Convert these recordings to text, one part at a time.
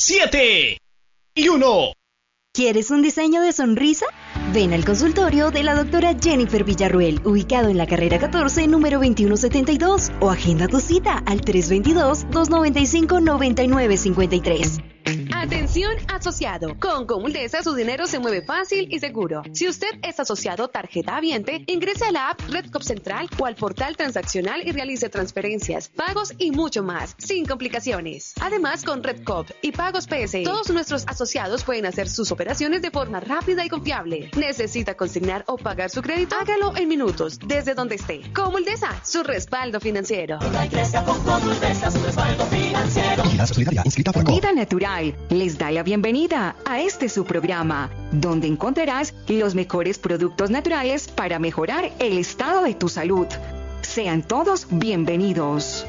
7 y 1. ¿Quieres un diseño de sonrisa? Ven al consultorio de la doctora Jennifer Villarruel, ubicado en la carrera 14, número 2172, o agenda tu cita al 322-295-9953. Atención asociado. Con Comuldesa su dinero se mueve fácil y seguro. Si usted es asociado tarjeta habiente, ingrese a la app Redcop Central o al portal transaccional y realice transferencias, pagos y mucho más, sin complicaciones. Además, con Redcop y Pagos PS, todos nuestros asociados pueden hacer sus operaciones de forma rápida y confiable. ¿Necesita consignar o pagar su crédito? Hágalo en minutos, desde donde esté. Comuldesa, su respaldo financiero. Vida Natural les da la bienvenida a este su programa, donde encontrarás los mejores productos naturales para mejorar el estado de tu salud. Sean todos bienvenidos.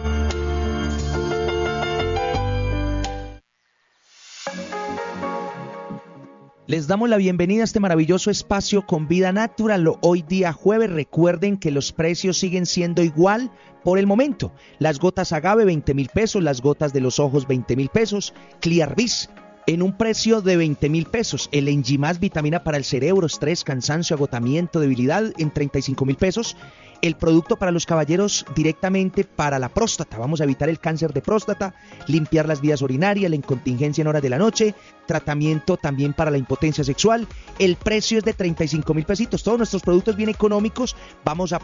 Les damos la bienvenida a este maravilloso espacio con Vida Natural. Hoy día jueves, recuerden que los precios siguen siendo igual por el momento. Las gotas agave 20,000 pesos, las gotas de los ojos 20,000 pesos, Clearvis en un precio de 20,000 pesos, el Enzymas vitamina para el cerebro, estrés, cansancio, agotamiento, debilidad en 35,000 pesos. El producto para los caballeros directamente para la próstata. Vamos a evitar el cáncer de próstata, limpiar las vías urinarias, la incontingencia en horas de la noche, tratamiento también para la impotencia sexual. El precio es de 35,000 pesitos. Todos nuestros productos bien económicos. Vamos a